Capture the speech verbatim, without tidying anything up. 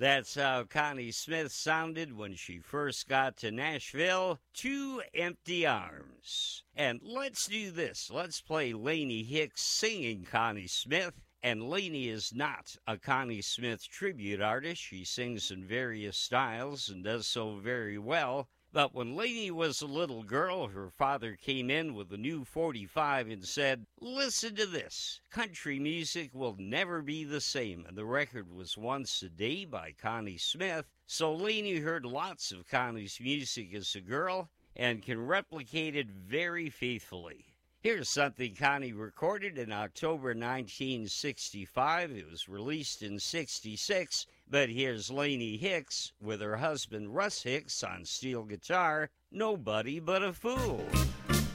That's how Connie Smith sounded when she first got to Nashville. Two Empty Arms. And let's do this. Let's play Lainey Hicks singing Connie Smith. And Lainey is not a Connie Smith tribute artist. She sings in various styles and does so very well. But when Lainey was a little girl, her father came in with a new forty-five and said, "Listen to this. Country music will never be the same." And the record was Once a Day by Connie Smith. So Lainey heard lots of Connie's music as a girl and can replicate it very faithfully. Here's something Connie recorded in October nineteen sixty-five. It was released in sixty-six, but here's Lainey Hicks with her husband Russ Hicks on steel guitar, "Nobody But a Fool."